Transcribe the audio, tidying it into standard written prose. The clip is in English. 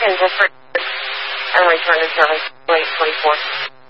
can just and return to service late 24.